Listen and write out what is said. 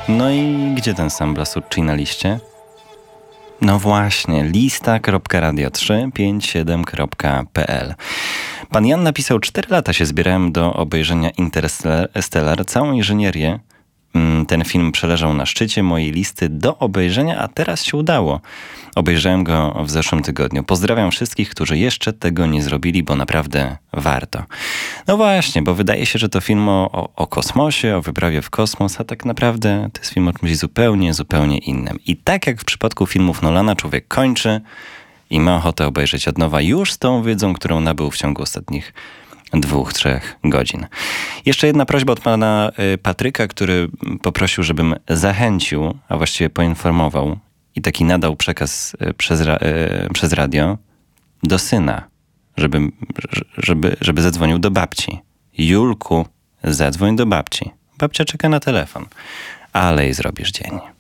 No i gdzie ten Sam Blasucci na liście? No właśnie, lista.radio357.pl. Pan Jan napisał: 4 lata się zbierałem do obejrzenia Interstellar, całą inżynierię. Ten film przeleżał na szczycie mojej listy do obejrzenia, a teraz się udało. Obejrzałem go w zeszłym tygodniu. Pozdrawiam wszystkich, którzy jeszcze tego nie zrobili, bo naprawdę warto. No właśnie, bo wydaje się, że to film o kosmosie, o wyprawie w kosmos, a tak naprawdę to jest film o czymś zupełnie innym. I tak jak w przypadku filmów Nolana, człowiek kończy i ma ochotę obejrzeć od nowa już z tą wiedzą, którą nabył w ciągu ostatnich 2-3 godzin. Jeszcze jedna prośba od pana Patryka, który poprosił, żebym zachęcił, a właściwie poinformował i taki nadał przekaz przez radio do syna, żeby zadzwonił do babci. Julku, zadzwoń do babci. Babcia czeka na telefon, ale jej zrobisz dzień.